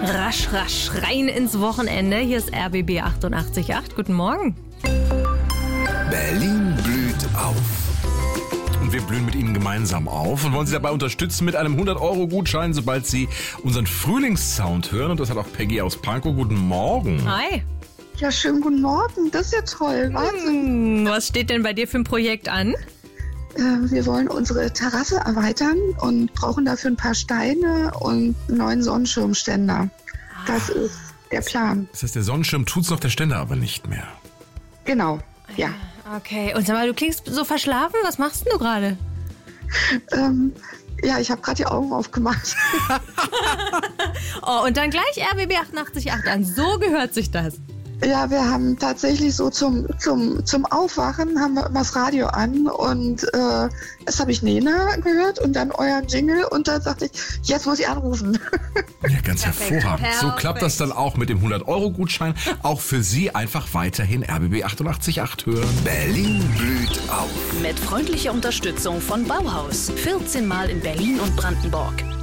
Rasch, rasch, rein ins Wochenende. Hier ist RBB 88.8. Guten Morgen. Berlin blüht auf. Und wir blühen mit Ihnen gemeinsam auf und wollen Sie dabei unterstützen mit einem 100-Euro-Gutschein, sobald Sie unseren Frühlingssound hören. Und das hat auch Peggy aus Pankow. Guten Morgen. Hi. Ja, schönen guten Morgen. Das ist ja toll. Wahnsinn. Was steht denn bei dir für ein Projekt an? Wir wollen unsere Terrasse erweitern und brauchen dafür ein paar Steine und einen neuen Sonnenschirmständer. Das ist der Plan. Das heißt, der Sonnenschirm tut's noch, der Ständer aber nicht mehr. Genau, ja. Okay, und sag mal, du klingst so verschlafen. Was machst denn du gerade? Ja, ich habe gerade die Augen aufgemacht. Oh, und dann gleich RBB 88.8 an. So gehört sich das. Ja, wir haben tatsächlich so zum Aufwachen haben wir immer das Radio an und das habe ich Nena gehört und dann euren Jingle und dann dachte ich, jetzt muss ich anrufen. Ja, ganz hervorragend. So klappt das dann auch mit dem 100-Euro-Gutschein. Auch für Sie einfach weiterhin RBB 88.8 hören. Berlin blüht auf. Mit freundlicher Unterstützung von Bauhaus. 14 Mal in Berlin und Brandenburg.